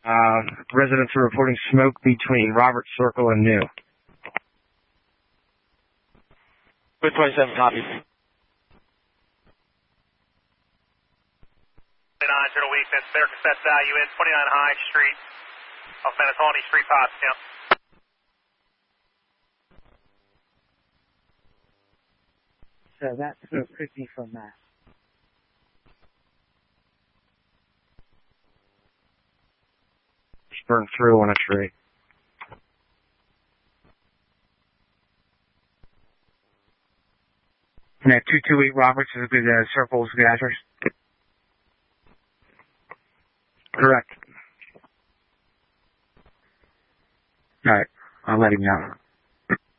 Residents are reporting smoke between Roberts Circle and New. Good 27, copy. 29, zero weakness, clear cassette value in 29 High Street, off Manatawny Street, Pottstown. So that smoke could be from that. Just burned through on a tree. And that 228 Roberts is a good circle, is a good address? Correct. Alright, I'll let him know.